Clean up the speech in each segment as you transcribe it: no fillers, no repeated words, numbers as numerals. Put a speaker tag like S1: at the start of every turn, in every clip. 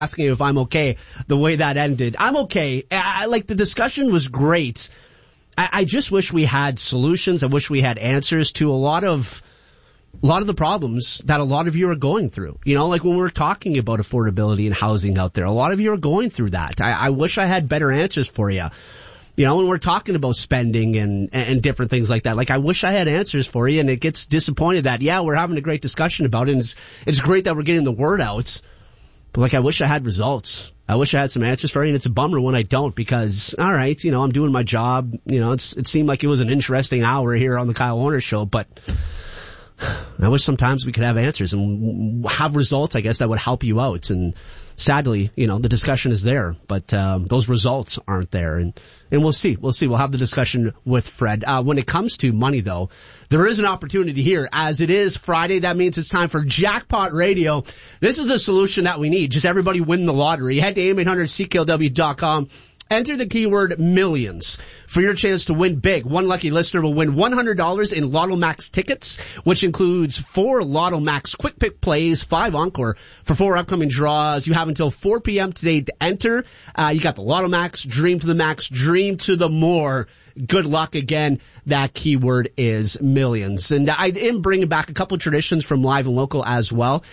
S1: asking if I'm okay the way that ended. I'm okay. The discussion was great. I just wish we had solutions. I wish we had answers to a lot of the problems that a lot of you are going through. Like when we're talking about affordability and housing out there, a lot of you are going through that. I wish I had better answers for you. When we're talking about spending and different things like that, I wish I had answers for you, and it gets disappointed that, we're having a great discussion about it, and it's great that we're getting the word out, but I wish I had results. I wish I had some answers for you, and it's a bummer when I don't, because, all right, I'm doing my job. It seemed like it was an interesting hour here on the Kyle Warner Show, but I wish sometimes we could have answers and have results, I guess, that would help you out. And sadly, the discussion is there, but those results aren't there. And we'll see. We'll have the discussion with Fred. When it comes to money, though, there is an opportunity here. As it is Friday, that means it's time for Jackpot Radio. This is the solution that we need. Just everybody win the lottery. Head to aim800CKLW.com. Enter the keyword millions for your chance to win big. One lucky listener will win $100 in Lotto Max tickets, which includes 4 Lotto Max quick pick plays, 5 Encore for 4 upcoming draws. You have until 4 p.m. today to enter. You got the Lotto Max, Dream to the Max, Dream to the More. Good luck again. That keyword is millions. And I am bringing back a couple of traditions from Live and Local as well.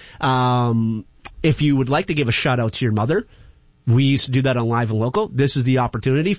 S1: If you would like to give a shout out to your mother, we used to do that on Live and Local. This is the opportunity,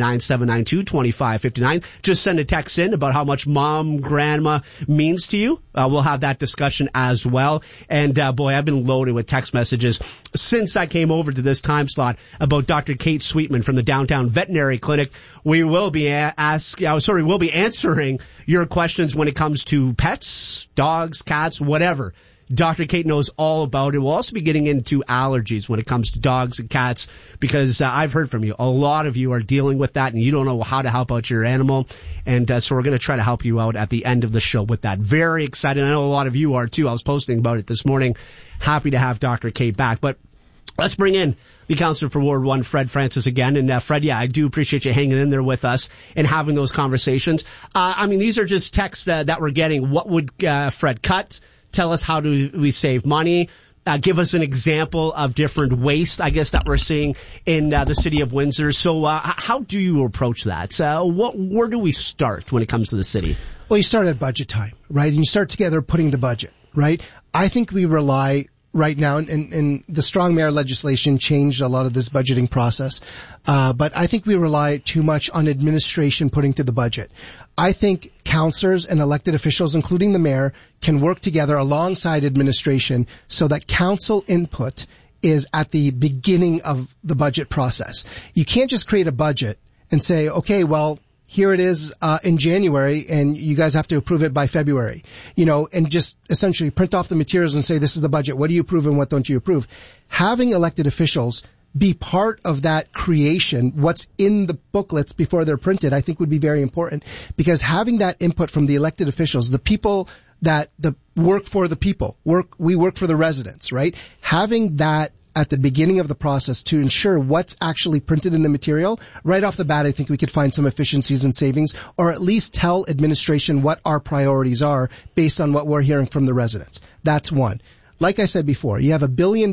S1: 519-792-2559. Just send a text in about how much mom, grandma means to you. We'll have that discussion as well. And, boy, I've been loaded with text messages since I came over to this time slot about Dr. Kate Sweetman from the Downtown Veterinary Clinic. We will be we'll be answering your questions when it comes to pets, dogs, cats, whatever. Dr. Kate knows all about it. We'll also be getting into allergies when it comes to dogs and cats, because I've heard from you. A lot of you are dealing with that, and you don't know how to help out your animal. And so we're going to try to help you out at the end of the show with that. Very excited. I know a lot of you are, too. I was posting about it this morning. Happy to have Dr. Kate back. But let's bring in the Counselor for Ward 1, Fred Francis, again. And Fred, I do appreciate you hanging in there with us and having those conversations. These are just texts that we're getting. What would Fred cut? Tell us, how do we save money? Give us an example of different waste, I guess, that we're seeing in the city of Windsor. So how do you approach that? Where do we start when it comes to the city?
S2: Well, you start at budget time, right? And you start together putting the budget, right? I think we rely right now, and the strong mayor legislation changed a lot of this budgeting process, but I think we rely too much on administration putting to the budget. I think councillors and elected officials, including the mayor, can work together alongside administration so that council input is at the beginning of the budget process. You can't just create a budget and say, okay, well, here it is in January, and you guys have to approve it by February, and just essentially print off the materials and say, this is the budget. What do you approve and what don't you approve? Having elected officials be part of that creation, what's in the booklets before they're printed, I think would be very important, because having that input from the elected officials, the people that work for the people, we work for the residents, right? Having that at the beginning of the process to ensure what's actually printed in the material, right off the bat, I think we could find some efficiencies and savings, or at least tell administration what our priorities are based on what we're hearing from the residents. That's one. Like I said before, you have $1 billion.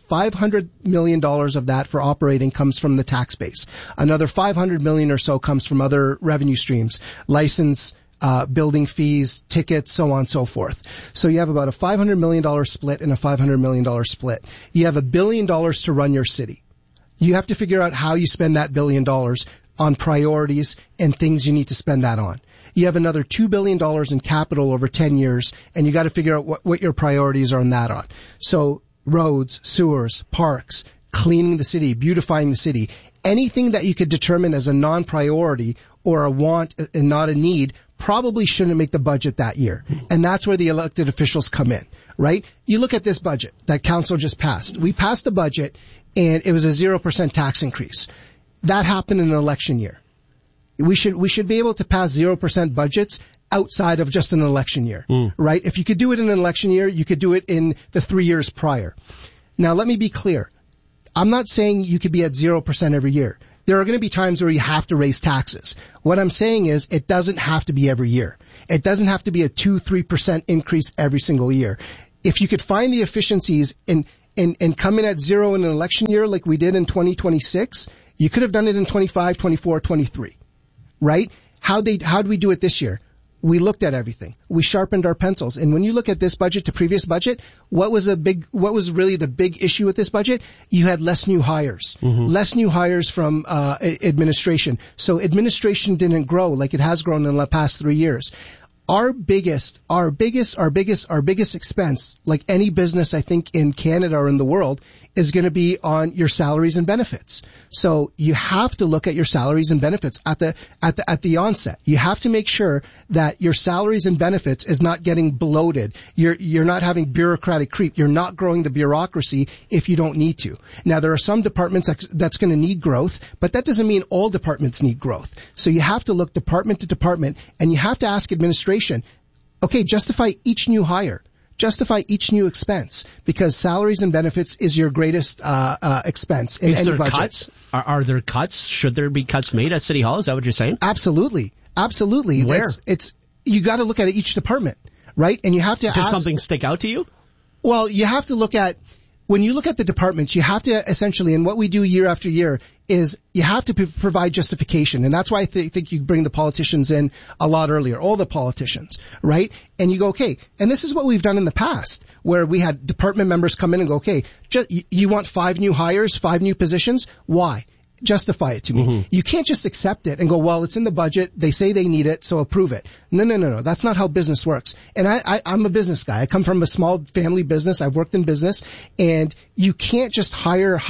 S2: $500 million of that for operating comes from the tax base. Another $500 million or so comes from other revenue streams, license, building fees, tickets, so on and so forth. So you have about a $500 million split and a $500 million split. You have $1 billion to run your city. You have to figure out how you spend that $1 billion on priorities and things you need to spend that on. You have another $2 billion in capital over 10 years, and you got to figure out what your priorities are on that on. So roads, sewers, parks, cleaning the city, beautifying the city, anything that you could determine as a non-priority or a want and not a need probably shouldn't make the budget that year. And that's where the elected officials come in, right? You look at this budget that council just passed. We passed the budget, and it was a 0% tax increase. That happened in an election year. We should be able to pass 0% budgets outside of just an election year, right? If you could do it in an election year, you could do it in the 3 years prior. Now, let me be clear. I'm not saying you could be at 0% every year. There are going to be times where you have to raise taxes. What I'm saying is it doesn't have to be every year. It doesn't have to be a 2-3% increase every single year. If you could find the efficiencies in and come in at zero in an election year like we did in 2026, you could have done it in 25, 24, 23, right? How'd we do it this year? We looked at everything. We sharpened our pencils. And when you look at this budget to previous budget, what was really the big issue with this budget? You had less new hires. Less new hires from, administration. So administration didn't grow like it has grown in the past 3 years. Our biggest expense, like any business I think in Canada or in the world, is going to be on your salaries and benefits. So you have to look at your salaries and benefits at the onset. You have to make sure that your salaries and benefits is not getting bloated. You're not having bureaucratic creep. You're not growing the bureaucracy if you don't need to. Now there are some departments that's going to need growth, but that doesn't mean all departments need growth. So you have to look department to department, and you have to ask administration, okay, justify each new hire. Justify each new expense, because salaries and benefits is your greatest expense in any budget.
S1: Cuts? Are there cuts? Should there be cuts made at City Hall? Is that what you're saying?
S2: Absolutely.
S1: Where?
S2: You got to look at each department, right? And you have to
S1: Does something stick out to you?
S2: Well, you have to look at, when you look at the departments, you have to essentially, and what we do year after year is you have to provide justification. And that's why I think you bring the politicians in a lot earlier, all the politicians, right? And you go, okay, and this is what we've done in the past, where we had department members come in and go, okay, you want 5 new hires, 5 new positions? Why? Justify it to me. You can't just accept it and go, well, it's in the budget. They say they need it, so approve it. No. That's not how business works. And I'm a business guy. I come from a small family business. I've worked in business, and you can't just hire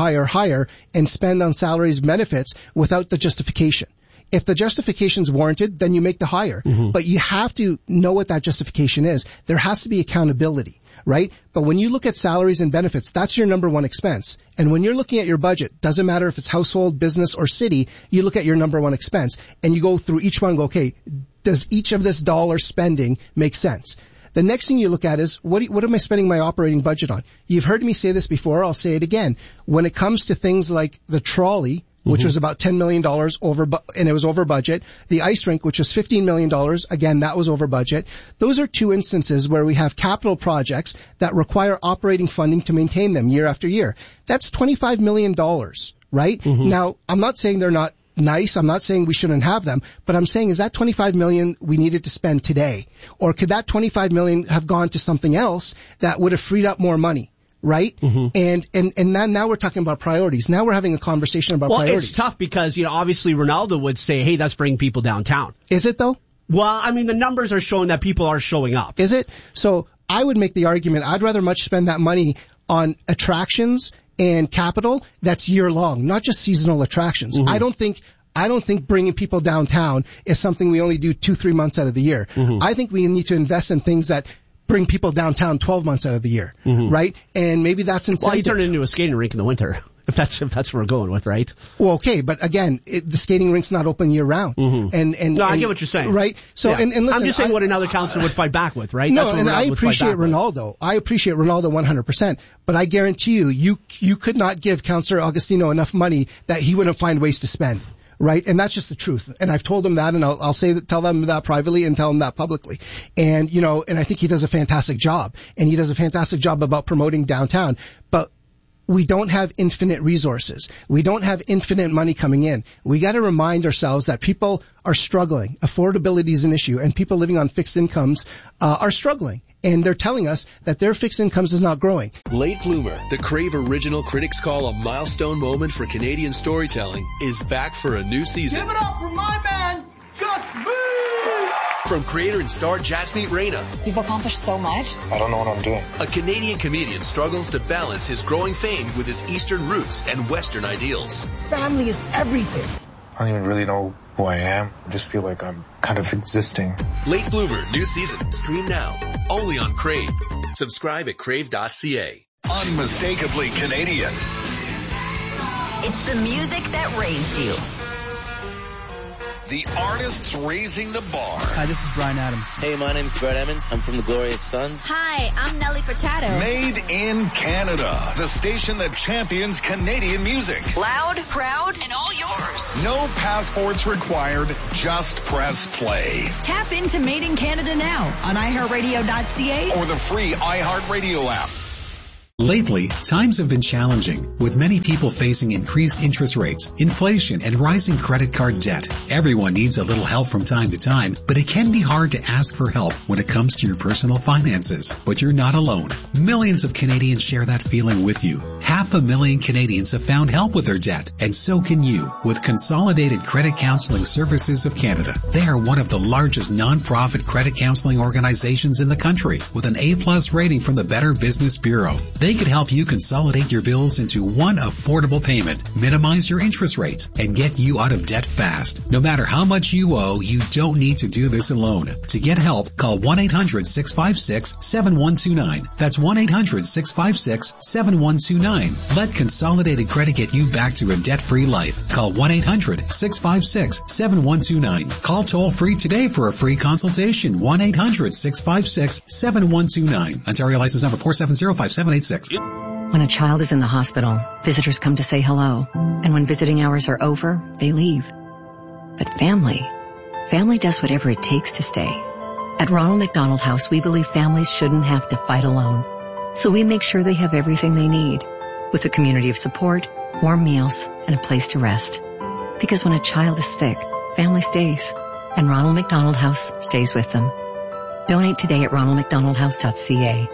S2: and spend on salaries and benefits without the justification. If the justification's warranted, then you make the hire. But you have to know what that justification is. There has to be accountability, right? But when you look at salaries and benefits, that's your number one expense. And when you're looking at your budget, doesn't matter if it's household, business, or city, you look at your number one expense and you go through each one and go, okay, does each of this dollar spending make sense? The next thing you look at is, what am I spending my operating budget on? You've heard me say this before, I'll say it again. When it comes to things like the trolley, which was about $10 million over, and it was over budget. The ice rink, which was $15 million, again, that was over budget. Those are 2 instances where we have capital projects that require operating funding to maintain them year after year. That's $25 million, right? Now, I'm not saying they're not nice. I'm not saying we shouldn't have them, but I'm saying, is that $25 million we needed to spend today? Or could that $25 million have gone to something else that would have freed up more money? Right? And now we're talking about priorities. Now we're having a conversation about priorities.
S1: Well, it's tough because, obviously Ronaldo would say, hey, that's bringing people downtown.
S2: Is it though?
S1: Well, I mean, the numbers are showing that people are showing up.
S2: Is it? So I would make the argument, I'd rather much spend that money on attractions and capital that's year long, not just seasonal attractions. I don't think bringing people downtown is something we only do 2-3 months out of the year. I think we need to invest in things that bring people downtown 12 months out of the year, right? And maybe that's incentive.
S1: Well, you turn it into a skating rink in the winter, if that's what we're going with, right?
S2: Well, okay, but again, the skating rink's not open year round.
S1: No, I get what you're saying.
S2: Right? So, and listen,
S1: I'm just saying what another councillor would fight back with, right?
S2: No,
S1: that's what
S2: and
S1: Ronaldo
S2: I appreciate Ronaldo. I appreciate Ronaldo 100%, but I guarantee you could not give Councillor Agostino enough money that he wouldn't find ways to spend. Right? And that's just the truth. And I've told him that, and I'll tell them that privately and tell them that publicly. And, and I think he does a fantastic job. And he does a fantastic job about promoting downtown. But we don't have infinite resources. We don't have infinite money coming in. We got to remind ourselves that people are struggling. Affordability is an issue, and people living on fixed incomes are struggling. And they're telling us that their fixed incomes is not growing.
S3: Late Bloomer, the Crave original critics call a milestone moment for Canadian storytelling, is back for a new season.
S4: Give it up for my man, Just Me!
S3: From creator and star Jasmeet Reyna.
S5: You've accomplished so much.
S6: I don't know what I'm doing.
S3: A Canadian comedian struggles to balance his growing fame with his Eastern roots and Western ideals.
S4: Family is everything.
S6: I don't even really know who I am. I just feel like I'm kind of existing.
S3: Late Bloomer, new season. Stream now. Only on Crave. Subscribe at crave.ca.
S7: Unmistakably Canadian.
S8: It's the music that raised you.
S7: The artists raising the bar.
S9: Hi, this is Bryan Adams.
S10: Hey, my name's Brett Emmons. I'm from the Glorious Sons.
S8: Hi, I'm Nelly Furtado.
S7: Made in Canada. The station that champions Canadian music.
S8: Loud, proud, and all yours.
S7: No passports required. Just press play.
S11: Tap into Made in Canada now on iHeartRadio.ca
S7: or the free iHeartRadio app.
S5: Lately, times have been challenging, with many people facing increased interest rates, inflation, and rising credit card debt. Everyone needs a little help from time to time, but it can be hard to ask for help when it comes to your personal finances. But you're not alone. Millions of Canadians share that feeling with you. 500,000 Canadians have found help with their debt, and so can you, with Consolidated Credit Counseling Services of Canada. They are one of the largest non-profit credit counseling organizations in the country, with an A+ rating from the Better Business Bureau. They could help you consolidate your bills into one affordable payment, minimize your interest rates, and get you out of debt fast. No matter how much you owe, you don't need to do this alone. To get help, call 1-800-656-7129. That's 1-800-656-7129. Let Consolidated Credit get you back to a debt-free life. Call 1-800-656-7129. Call toll-free today for a free consultation. 1-800-656-7129. Ontario license number 4705786.
S9: When a child is in the hospital, visitors come to say hello. And when visiting hours are over, they leave. But family does whatever it takes to stay. At Ronald McDonald House, we believe families shouldn't have to fight alone. So we make sure they have everything they need, with a community of support, warm meals, and a place to rest. Because when a child is sick, family stays. And Ronald McDonald House stays with them. Donate today at ronaldmcdonaldhouse.ca.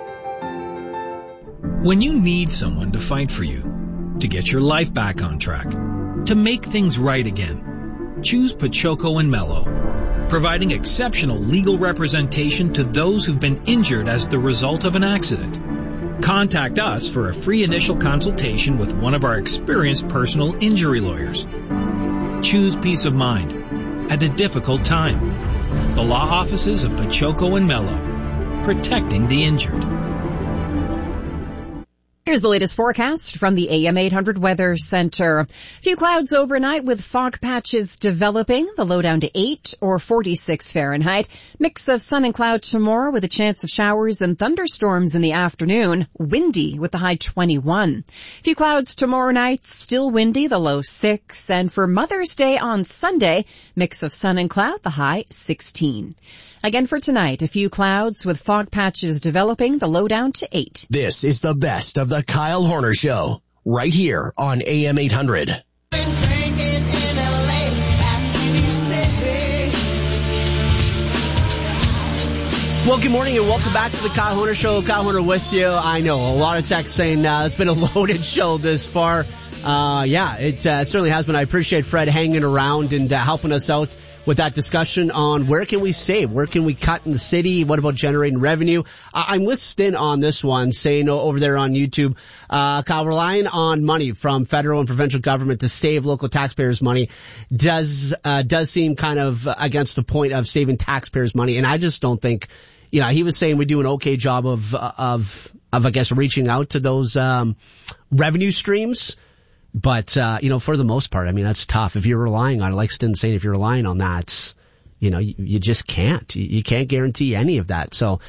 S11: When you need someone to fight for you, to get your life back on track, to make things right again, choose Pachoco and Mello, providing exceptional legal representation to those who've been injured as the result of an accident. Contact us for a free initial consultation with one of our experienced personal injury lawyers. Choose peace of mind at a difficult time. The law offices of Pachoco and Mello, protecting the injured.
S12: Here's the latest forecast from the AM 800 Weather Center. Few clouds overnight with fog patches developing. The low down to 8 or 46 Fahrenheit. Mix of sun and cloud tomorrow with a chance of showers and thunderstorms in the afternoon. Windy with the high 21. Few clouds tomorrow night, still windy, the low 6. And for Mother's Day on Sunday, mix of sun and cloud, the high 16. Again for tonight, a few clouds with fog patches developing, the low down to 8.
S13: This is the best of the Kyle Horner Show, right here on AM 800.
S1: Well, good morning and welcome back to the Kyle Horner Show. Kyle Horner with you. I know, a lot of texts saying it's been a loaded show this far. It certainly has been. I appreciate Fred hanging around and helping us out with that discussion on where can we save, where can we cut in the city, what about generating revenue. I'm with Stin on this one, saying over there on YouTube, Kyle, relying on money from federal and provincial government to save local taxpayers' money does seem kind of against the point of saving taxpayers' money. And I just don't think, he was saying we do an okay job of I guess reaching out to those revenue streams. But, for the most part, I mean, that's tough. If you're relying on it, like Stin saying, if you're relying on that, you just can't. You can't guarantee any of that. So,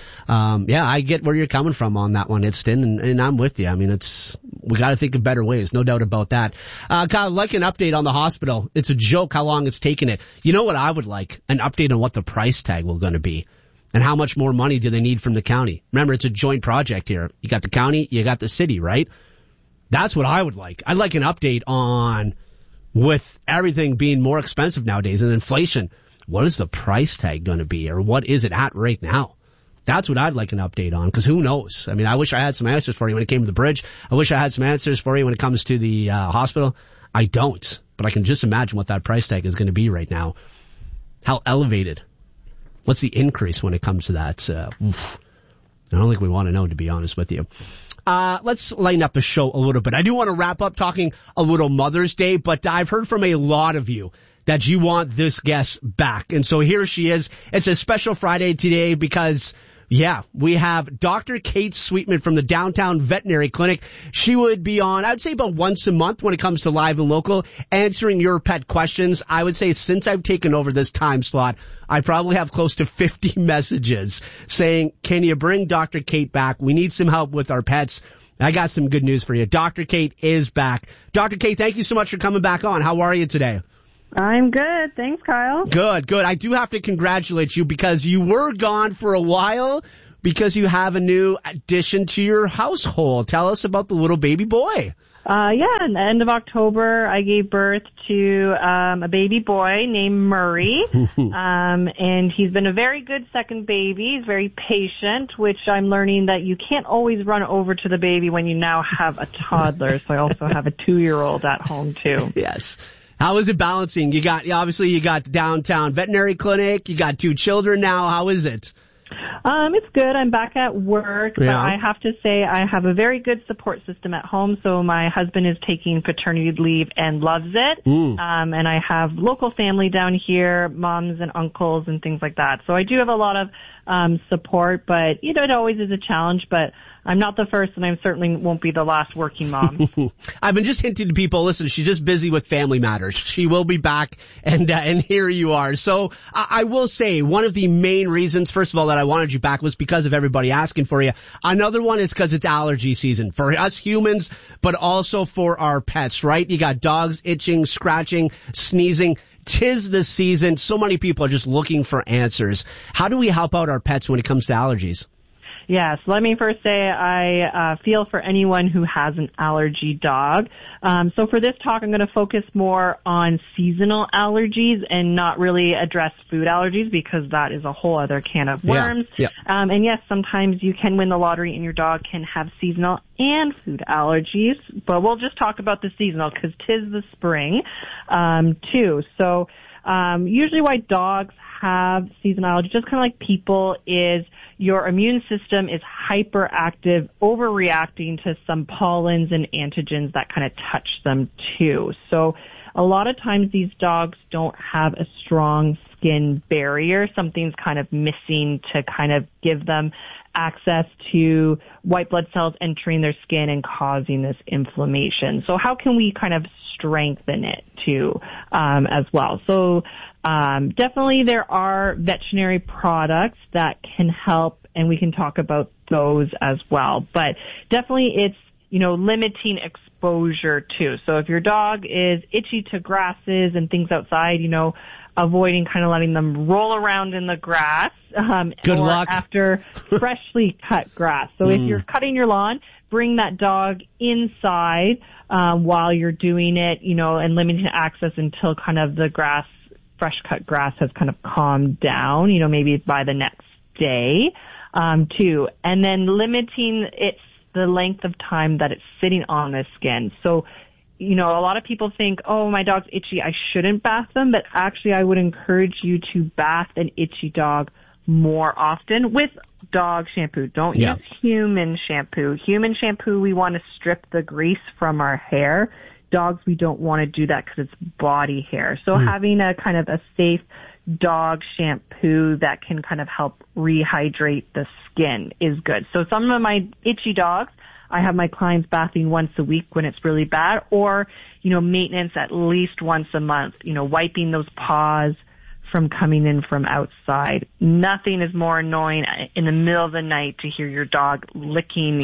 S1: I get where you're coming from on that one, Stin, and I'm with you. I mean, we gotta think of better ways. No doubt about that. Kyle, I'd like an update on the hospital. It's a joke how long it's taken it. You know what I would like? An update on what the price tag will gonna be. And how much more money do they need from the county? Remember, it's a joint project here. You got the county, you got the city, right? That's what I would like. I'd like an update on, with everything being more expensive nowadays and inflation, what is the price tag going to be, or what is it at right now? That's what I'd like an update on, because who knows? I mean, I wish I had some answers for you when it came to the bridge. I wish I had some answers for you when it comes to the hospital. I don't, but I can just imagine what that price tag is going to be right now. How elevated. What's the increase when it comes to that? I don't think we want to know, to be honest with you. Let's lighten up the show a little bit. I do want to wrap up talking a little Mother's Day, but I've heard from a lot of you that you want this guest back. And so here she is. It's a special Friday today because, we have Dr. Kate Sweetman from the Downtown Veterinary Clinic. She would be on, I'd say about once a month when it comes to live and local, answering your pet questions. I would say since I've taken over this time slot, I probably have close to 50 messages saying, can you bring Dr. Kate back? We need some help with our pets. I got some good news for you. Dr. Kate is back. Dr. Kate, thank you so much for coming back on. How are you today?
S14: I'm good. Thanks, Kyle.
S1: Good. I do have to congratulate you because you were gone for a while, because you have a new addition to your household. Tell us about the little baby boy.
S14: In the end of October, I gave birth to a baby boy named Murray, and he's been a very good second baby. He's very patient, which I'm learning that you can't always run over to the baby when you now have a toddler. So I also have a 2-year-old at home too.
S1: Yes. How is it balancing? You got the downtown veterinary clinic. You got 2 children now. How is it?
S14: It's good. I'm back at work, but I have to say I have a very good support system at home. So my husband is taking paternity leave and loves it. And I have local family down here, moms and uncles and things like that. So I do have a lot of support, but it always is a challenge, but I'm not the first and I certainly won't be the last working mom.
S1: I've been just hinting to people, listen, she's just busy with family matters. She will be back and here you are. So I will say one of the main reasons, first of all, that I wanted you back was because of everybody asking for you. Another one is because it's allergy season for us humans, but also for our pets, right? You got dogs itching, scratching, sneezing. 'Tis the season. So many people are just looking for answers. How do we help out our pets when it comes to allergies?
S14: Yes, let me first say I feel for anyone who has an allergy dog. So for this talk, I'm going to focus more on seasonal allergies and not really address food allergies because that is a whole other can of worms. And yes, sometimes you can win the lottery and your dog can have seasonal and food allergies, but we'll just talk about the seasonal because 'tis the spring too. So usually why dogs have seasonal allergies, just kind of like people, is your immune system is hyperactive, overreacting to some pollens and antigens that kind of touch them too. So a lot of times these dogs don't have a strong skin barrier. Something's kind of missing to kind of give them access to white blood cells entering their skin and causing this inflammation. So how can we kind of strengthen it too as well? So definitely there are veterinary products that can help, and we can talk about those as well. But definitely it's, limiting exposure too. So if your dog is itchy to grasses and things outside, avoiding kind of letting them roll around in the grass.
S1: Good luck.
S14: After freshly cut grass. So if you're cutting your lawn, bring that dog inside while you're doing it, and limiting access until kind of the fresh cut grass has kind of calmed down, maybe by the next day, too. And then limiting the length of time that it's sitting on the skin. So, a lot of people think, oh, my dog's itchy, I shouldn't bath them, but actually I would encourage you to bath an itchy dog more often with dog shampoo. Don't use human shampoo. Human shampoo, we want to strip the grease from our hair. Dogs, we don't want to do that because it's body hair. So having a kind of a safe dog shampoo that can kind of help rehydrate the skin is good. So some of my itchy dogs, I have my clients bathing once a week when it's really bad, or, maintenance at least once a month, wiping those paws from coming in from outside. Nothing is more annoying in the middle of the night to hear your dog licking,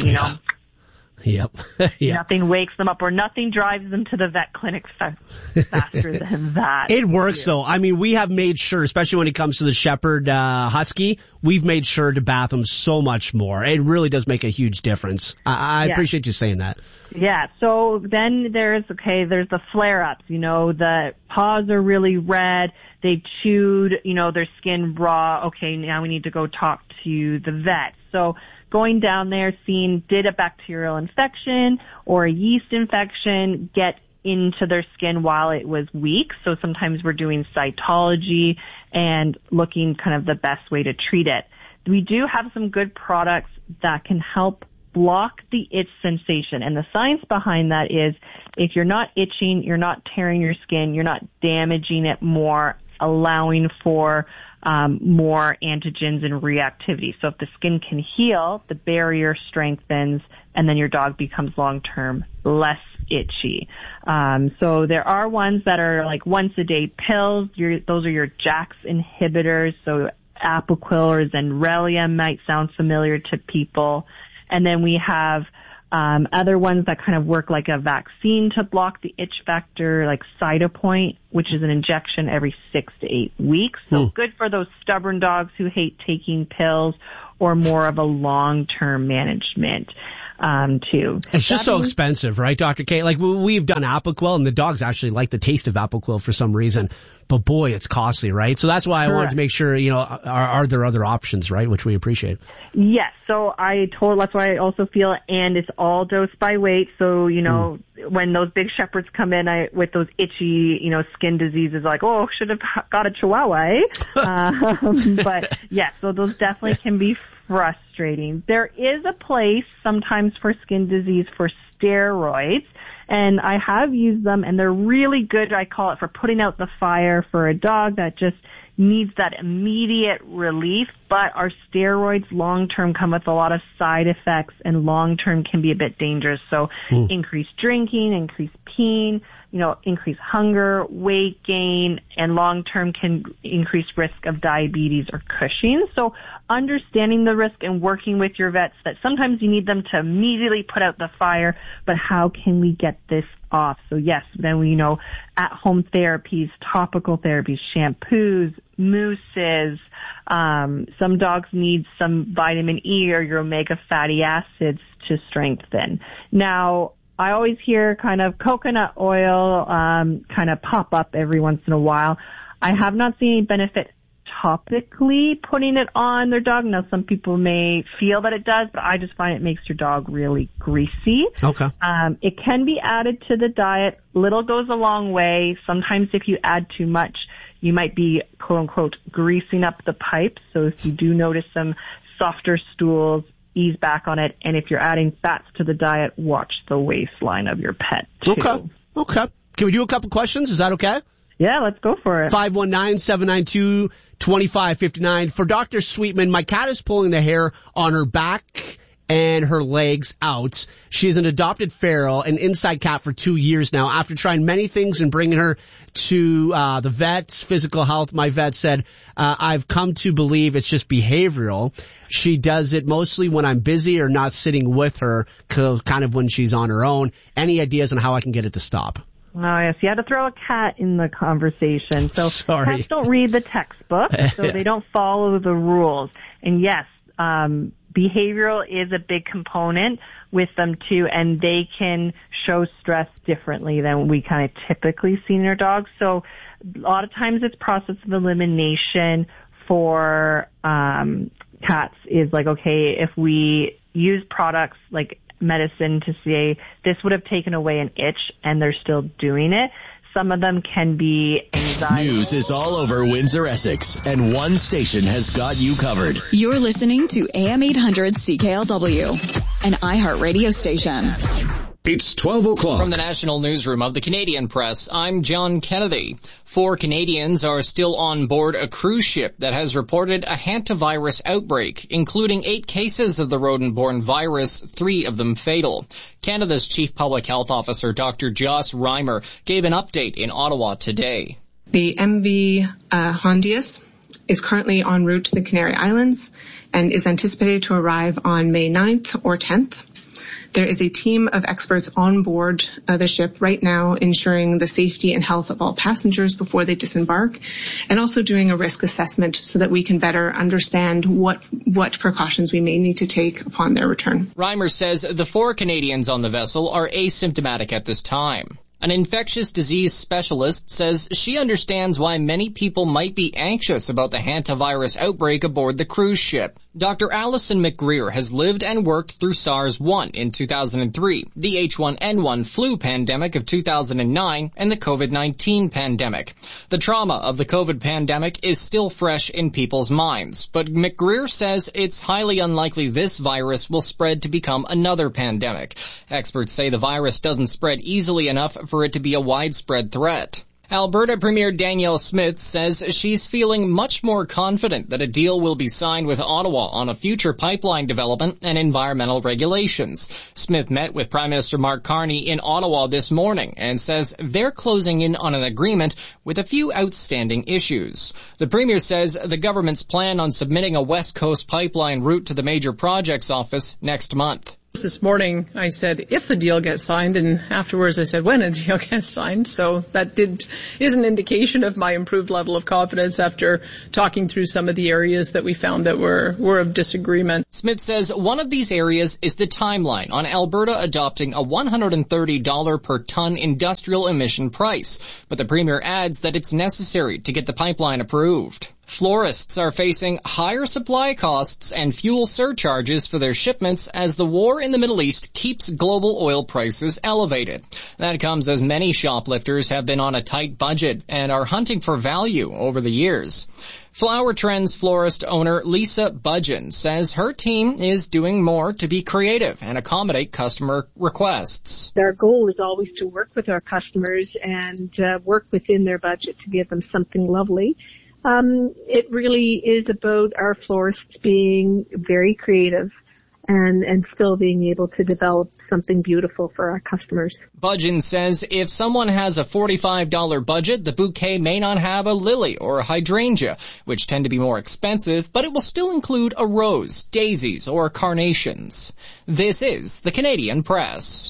S14: Nothing wakes them up or nothing drives them to the vet clinic faster than that.
S1: It works though. I mean, we have made sure, especially when it comes to the Shepherd Husky, we've made sure to bath them so much more. It really does make a huge difference. I appreciate you saying that.
S14: Yeah. So then there's the flare-ups. The paws are really red. They've chewed, their skin raw. Okay, now we need to go talk to the vet. So going down there, seeing did a bacterial infection or a yeast infection get into their skin while it was weak. So sometimes we're doing cytology and looking kind of the best way to treat it. We do have some good products that can help block the itch sensation. And the science behind that is if you're not itching, you're not tearing your skin, you're not damaging it more, allowing for more antigens and reactivity. So if the skin can heal, the barrier strengthens, and then your dog becomes long-term less itchy. So there are ones that are like once-a-day pills. Those are your JAK inhibitors. So Apoquel or Zenrelia might sound familiar to people. And then we have Other ones that kind of work like a vaccine to block the itch vector, like Cytopoint, which is an injection every 6 to 8 weeks. So good for those stubborn dogs who hate taking pills, or more of a long-term management. Too.
S1: It's just so expensive, right, Dr. K? Like, we've done Apoquel, and the dogs actually like the taste of Apoquel for some reason. But boy, it's costly, right? So that's why I wanted to make sure, are there other options, right? Which we appreciate.
S14: Yes. So that's why I also feel, and it's all dosed by weight. So, when those big shepherds come in with those itchy, skin diseases, like, oh, should have got a Chihuahua, eh? But yeah, so those definitely can be frustrating. There is a place sometimes for skin disease for steroids, and I have used them, and they're really good. I call it for putting out the fire for a dog that just needs that immediate relief. But our steroids long-term come with a lot of side effects, and long-term can be a bit dangerous. So increased drinking, increased peeing, increased hunger, weight gain, and long-term can increase risk of diabetes or Cushing. So understanding the risk and working with your vets that sometimes you need them to immediately put out the fire, but how can we get this off? So yes, then we at-home therapies, topical therapies, shampoos, mousses. Some dogs need some vitamin E or your omega fatty acids to strengthen. Now, I always hear kind of coconut oil kind of pop up every once in a while. I have not seen any benefit topically putting it on their dog. Now, some people may feel that it does, but I just find it makes your dog really greasy.
S1: Okay.
S14: It can be added to the diet. Little goes a long way. Sometimes if you add too much, you might be, quote unquote, greasing up the pipes. So if you do notice some softer stools, ease back on it. And if you're adding fats to the diet, watch the waistline of your pet too.
S1: Okay. Can we do a couple questions? Is that okay?
S14: Yeah, let's go for it.
S1: 519-792-2559. For Dr. Sweetman, my cat is pulling the hair on her back and her legs out. She's an adopted feral, an inside cat for 2 years now. After trying many things and bringing her to the vet's physical health, my vet said, I've come to believe it's just behavioral. She does it mostly when I'm busy or not sitting with her, kind of when she's on her own. Any ideas on how I can get it to stop?
S14: Oh, yes. You had to throw a cat in the conversation. So
S1: Sorry.
S14: Cats don't read the textbook, so they don't follow the rules. And yes, behavioral is a big component with them too, and they can show stress differently than we kind of typically see in our dogs. So a lot of times it's process of elimination for cats is like, okay, if we use products like medicine to say this would have taken away an itch and they're still doing it. Some of them can be anxiety.
S13: News is all over Windsor, Essex, and one station has got you covered.
S15: You're listening to AM 800 CKLW, an iHeartRadio station.
S7: It's 12 o'clock.
S16: From the National Newsroom of the Canadian Press, I'm John Kennedy. 4 Canadians are still on board a cruise ship that has reported a hantavirus outbreak, including 8 cases of the rodent-borne virus, 3 of them fatal. Canada's Chief Public Health Officer, Dr. Joss Reimer, gave an update in Ottawa today.
S17: The MV Hondius is currently en route to the Canary Islands and is anticipated to arrive on May 9th or 10th. There is a team of experts on board the ship right now ensuring the safety and health of all passengers before they disembark, and also doing a risk assessment so that we can better understand what precautions we may need to take upon their return.
S16: Reimer says the 4 Canadians on the vessel are asymptomatic at this time. An infectious disease specialist says she understands why many people might be anxious about the hantavirus outbreak aboard the cruise ship. Dr. Alison McGreer has lived and worked through SARS-1 in 2003, the H1N1 flu pandemic of 2009, and the COVID-19 pandemic. The trauma of the COVID pandemic is still fresh in people's minds, but McGreer says it's highly unlikely this virus will spread to become another pandemic. Experts say the virus doesn't spread easily enough for it to be a widespread threat. Alberta Premier Danielle Smith says she's feeling much more confident that a deal will be signed with Ottawa on a future pipeline development and environmental regulations. Smith met with Prime Minister Mark Carney in Ottawa this morning and says they're closing in on an agreement with a few outstanding issues. The Premier says the government's plan on submitting a West Coast pipeline route to the Major Projects Office next month.
S18: This morning I said if the deal gets signed, and afterwards I said when a deal gets signed. So that is an indication of my improved level of confidence after talking through some of the areas that we found that were of disagreement.
S16: Smith says one of these areas is the timeline on Alberta adopting a $130 per ton industrial emission price, but the Premier adds that it's necessary to get the pipeline approved. Florists are facing higher supply costs and fuel surcharges for their shipments as the war in the Middle East keeps global oil prices elevated. That comes as many shoplifters have been on a tight budget and are hunting for value over the years. Flower Trends florist owner Lisa Budgeon says her team is doing more to be creative and accommodate customer requests.
S19: Our goal is always to work with our customers and work within their budget to give them something lovely. It really is about our florists being very creative and still being able to develop something beautiful for our customers.
S16: Budgeon says if someone has a $45 budget, the bouquet may not have a lily or a hydrangea, which tend to be more expensive, but it will still include a rose, daisies, or carnations. This is the Canadian Press.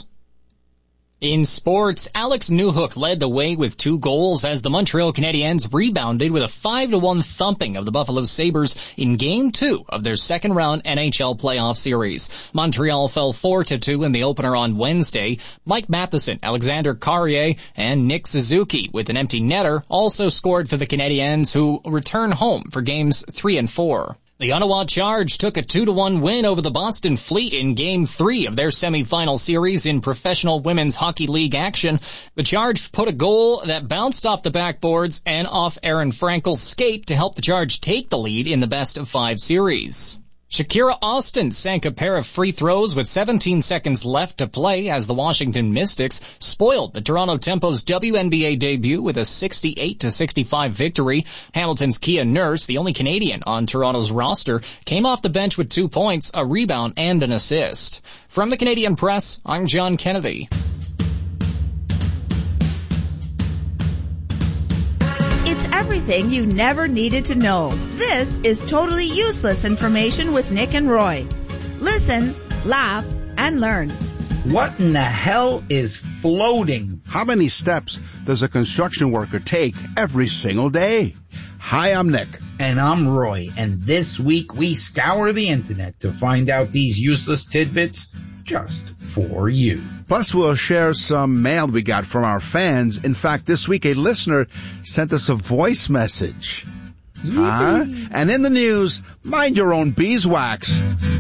S16: In sports, Alex Newhook led the way with 2 goals as the Montreal Canadiens rebounded with a 5-1 thumping of the Buffalo Sabres in Game 2 of their second-round NHL playoff series. Montreal fell 4-2 in the opener on Wednesday. Mike Matheson, Alexander Carrier, and Nick Suzuki, with an empty netter, also scored for the Canadiens, who return home for Games 3 and 4. The Ottawa Charge took a 2-1 win over the Boston Fleet in Game 3 of their semifinal series in Professional Women's Hockey League action. The Charge put a goal that bounced off the backboards and off Aaron Frankel's skate to help the Charge take the lead in the best-of-5 series. Shakira Austin sank a pair of free throws with 17 seconds left to play as the Washington Mystics spoiled the Toronto Tempo's WNBA debut with a 68-65 victory. Hamilton's Kia Nurse, the only Canadian on Toronto's roster, came off the bench with 2 points, a rebound, and an assist. From the Canadian Press, I'm John Kennedy.
S20: It's everything you never needed to know. This is totally useless information with Nick and Roy. Listen, laugh, and learn.
S21: What in the hell is floating?
S22: How many steps does a construction worker take every single day? Hi, I'm Nick.
S21: And I'm Roy. And this week we scour the internet to find out these useless tidbits just for you.
S22: Plus, we'll share some mail we got from our fans. In fact, this week a listener sent us a voice message. And in the news, mind your own beeswax.